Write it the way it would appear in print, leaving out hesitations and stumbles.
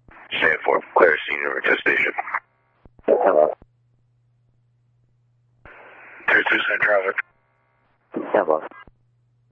Stand for Claire Senior to station. Hello. 227 traffic. Hello.